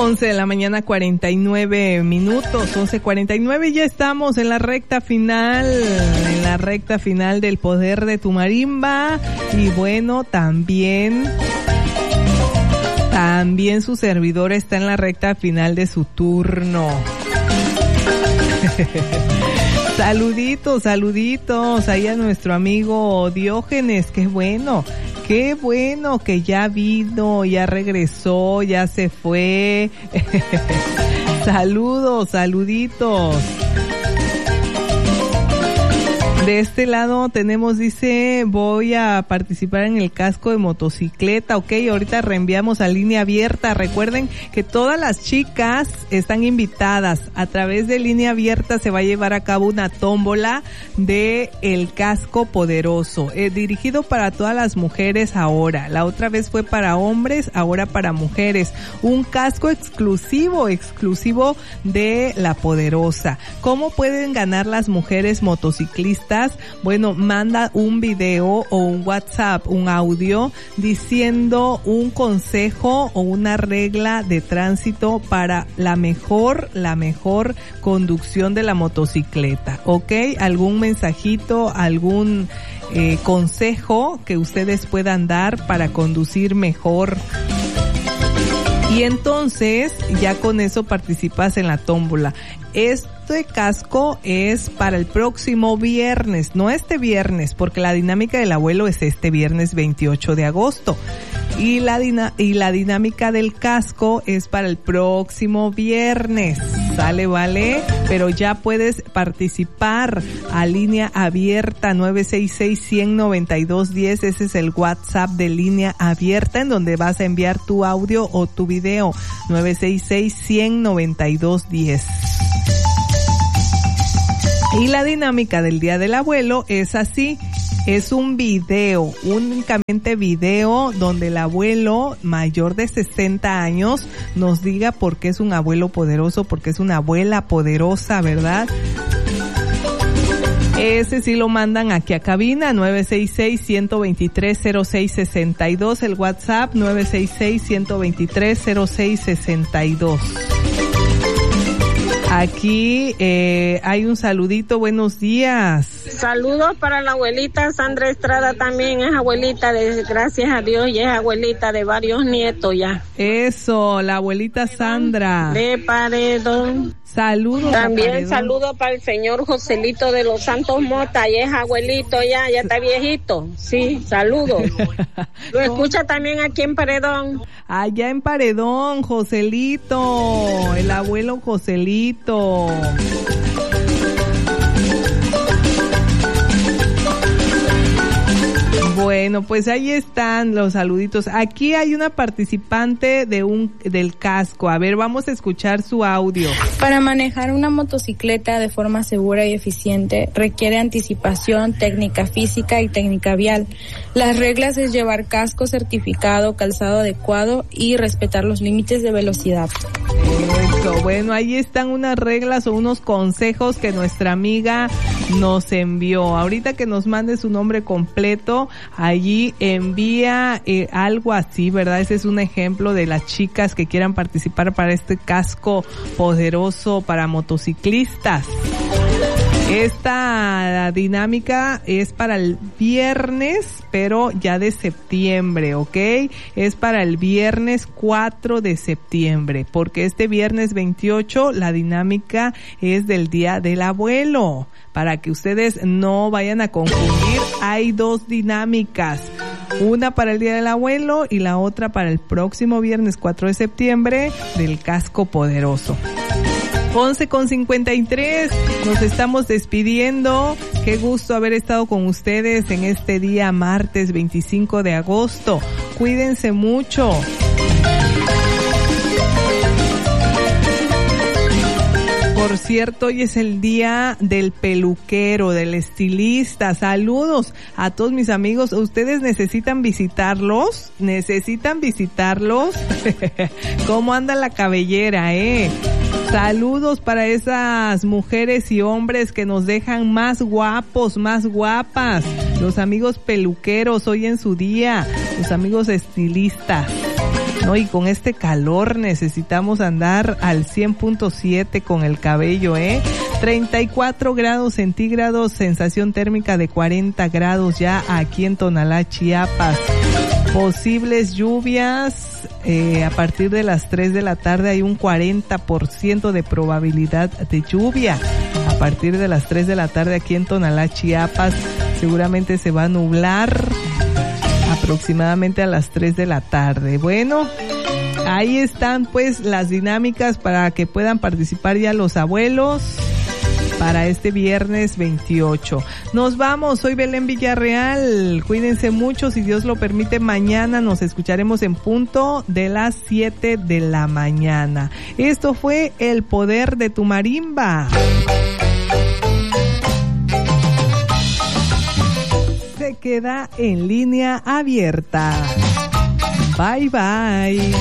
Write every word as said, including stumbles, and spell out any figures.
once de la mañana, cuarenta y nueve minutos, once cuarenta y nueve, ya estamos en la recta final, en la recta final del Poder de tu Marimba. Y bueno, también, también su servidor está en la recta final de su turno. Saluditos, saluditos ahí a nuestro amigo Diógenes, qué bueno. Qué bueno que ya vino, ya regresó, ya se fue. Saludos, saluditos. De este lado tenemos, dice, voy a participar en el casco de motocicleta, ok, ahorita reenviamos a línea abierta. Recuerden que todas las chicas están invitadas. A través de línea abierta se va a llevar a cabo una tómbola de el casco poderoso, eh, dirigido para todas las mujeres ahora. La otra vez fue para hombres, ahora para mujeres. Un casco exclusivo, exclusivo de la Poderosa. ¿Cómo pueden ganar las mujeres motociclistas? Bueno, manda un video o un WhatsApp, un audio diciendo un consejo o una regla de tránsito para la mejor, la mejor conducción de la motocicleta, ¿ok? Algún mensajito, algún eh, consejo que ustedes puedan dar para conducir mejor. Y entonces, ya con eso participas en la tómbola. Este casco es para el próximo viernes, no este viernes, porque la dinámica del abuelo es este viernes veintiocho de agosto. Y la, dina- y la dinámica del casco es para el próximo viernes. Sale, vale, pero ya puedes participar a línea abierta nueve seis seis, uno cero nueve dos, uno cero. Ese es el WhatsApp de línea abierta en donde vas a enviar tu audio o tu video. nueve seis seis, uno cero nueve dos, uno cero. Y la dinámica del Día del Abuelo es así. Es un video, únicamente video, donde el abuelo mayor de sesenta años nos diga por qué es un abuelo poderoso, porque es una abuela poderosa, ¿verdad? Ese sí lo mandan aquí a cabina, nueve seis seis, uno dos tres, cero seis seis dos, el WhatsApp nueve seis seis, uno dos tres, cero seis seis dos. Aquí eh, hay un saludito, buenos días. Saludos para la abuelita Sandra Estrada, también es abuelita de, gracias a Dios, y es abuelita de varios nietos ya. Eso, la abuelita Sandra. De Paredón. Saludos. También saludos para el señor Joselito de los Santos Mota, y es abuelito ya, ya está viejito. Sí, saludos. Lo escucha también aquí en Paredón. Allá en Paredón, Joselito, el abuelo Joselito. Bueno, pues ahí están los saluditos. Aquí hay una participante de un del casco. A ver, vamos a escuchar su audio. Para manejar una motocicleta de forma segura y eficiente requiere anticipación, técnica física y técnica vial. Las reglas es llevar casco certificado, calzado adecuado y respetar los límites de velocidad. Eso, bueno, ahí están unas reglas o unos consejos que nuestra amiga nos envió. Ahorita que nos mande su nombre completo, allí envía eh, algo así, ¿verdad? Ese es un ejemplo de las chicas que quieran participar para este casco poderoso para motociclistas. Esta dinámica es para el viernes, pero ya de septiembre, ¿ok? Es para el viernes cuatro de septiembre, porque este viernes veintiocho la dinámica es del Día del Abuelo. Para que ustedes no vayan a confundir, hay dos dinámicas. Una para el Día del Abuelo y la otra para el próximo viernes cuatro de septiembre del casco poderoso. once con cincuenta y tres, nos estamos despidiendo. Qué gusto haber estado con ustedes en este día martes veinticinco de agosto. Cuídense mucho. Por cierto, hoy es el día del peluquero, del estilista. Saludos a todos mis amigos. ¿Ustedes necesitan visitarlos? ¿Necesitan visitarlos? ¿Cómo anda la cabellera, eh? Saludos para esas mujeres y hombres que nos dejan más guapos, más guapas. Los amigos peluqueros hoy en su día, los amigos estilistas. No, y con este calor necesitamos andar al cien punto siete con el cabello, ¿eh? treinta y cuatro grados centígrados, sensación térmica de cuarenta grados ya aquí en Tonalá, Chiapas. Posibles lluvias eh, a partir de las tres de la tarde, hay un cuarenta por ciento de probabilidad de lluvia. A partir de las tres de la tarde aquí en Tonalá, Chiapas, seguramente se va a nublar aproximadamente a las tres de la tarde. Bueno, ahí están pues las dinámicas para que puedan participar ya los abuelos para este viernes veintiocho. Nos vamos, soy Belén Villarreal, cuídense mucho, si Dios lo permite mañana nos escucharemos en punto de las siete de la mañana. Esto fue El Poder de tu Marimba. Se queda en línea abierta. Bye bye.